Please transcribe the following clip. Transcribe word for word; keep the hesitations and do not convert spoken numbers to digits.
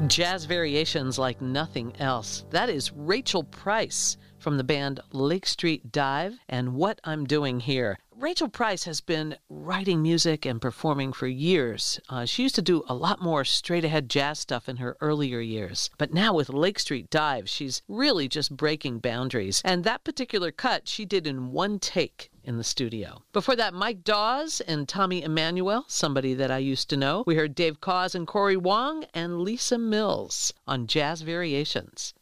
Jazz variations like nothing else. That is Rachel Price from the band Lake Street Dive and What I'm Doing Here. Rachel Price has been writing music and performing for years. Uh, she used to do a lot more straight-ahead jazz stuff in her earlier years. But now with Lake Street Dive, she's really just breaking boundaries. And that particular cut she did in one take in the studio. Before that, Mike Dawes and Tommy Emmanuel, somebody that I used to know. We heard Dave Cause and Corey Wong and Lisa Mills on Jazz Variations.